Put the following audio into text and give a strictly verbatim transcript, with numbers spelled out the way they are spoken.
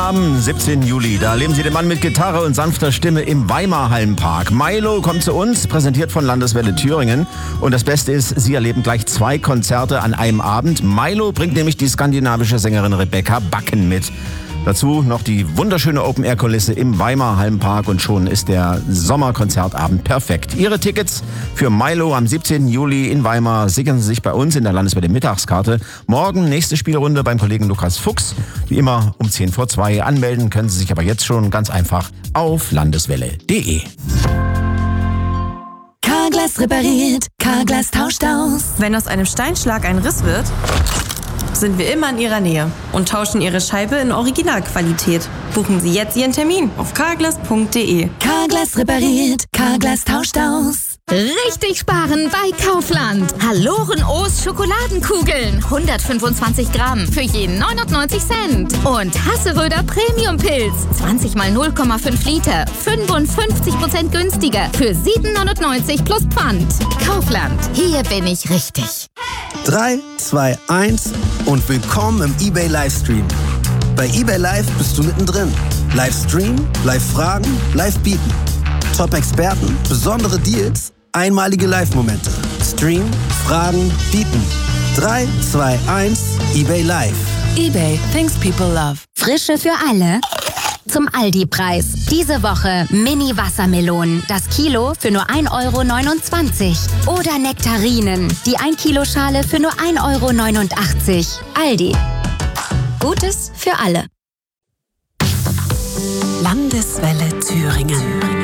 Am siebzehnten Juli, da erleben Sie den Mann mit Gitarre und sanfter Stimme im Weimar Hallenpark. Milo kommt zu uns, präsentiert von Landeswelle Thüringen. Und das Beste ist, Sie erleben gleich zwei Konzerte an einem Abend. Milo bringt nämlich die skandinavische Sängerin Rebecca Backen mit. Dazu noch die wunderschöne Open-Air-Kulisse im Weimar Hallenpark und schon ist der Sommerkonzertabend perfekt. Ihre Tickets für Milo am siebzehnten Juli in Weimar sichern Sie sich bei uns in der Landeswelle Mittagskarte. Morgen nächste Spielrunde beim Kollegen Lukas Fuchs. Wie immer um zehn vor zwei. Anmelden können Sie sich aber jetzt schon ganz einfach auf landeswelle punkt de. Carglass repariert, Carglass tauscht aus. Wenn aus einem Steinschlag ein Riss wird, sind wir immer in Ihrer Nähe und tauschen Ihre Scheibe in Originalqualität. Buchen Sie jetzt Ihren Termin auf carglass punkt de. Carglass repariert, Carglass tauscht aus. Richtig sparen bei Kaufland. Halloren O's Schokoladenkugeln. hundertfünfundzwanzig Gramm für jeden neunundneunzig Cent. Und Hasseröder Premium Pilz. zwanzig mal null Komma fünf Liter. fünfundfünfzig Prozent günstiger für sieben neunundneunzig plus Pfand. Kaufland. Hier bin ich richtig. drei, zwei, eins und willkommen im eBay Livestream. Bei eBay Live bist du mittendrin. Livestream, Live-Fragen, Live-Bieten. Top-Experten, besondere Deals, einmalige Live-Momente. Stream, Fragen, Bieten. drei, zwei, eins, eBay Live. eBay, things people love. Frische für alle. Zum Aldi-Preis. Diese Woche Mini-Wassermelonen. Das Kilo für nur ein Euro neunundzwanzig. Oder Nektarinen. Die ein Kilo Schale für nur ein Euro neunundachtzig. Aldi. Gutes für alle. Landeswelle Thüringen.